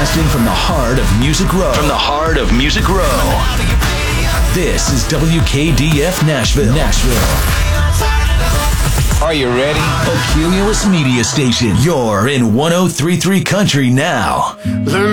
Broadcasting from the heart of Music Row. This is WKDF Nashville. Are you ready? A Cumulus Media Station. You're in 103.3 Country now.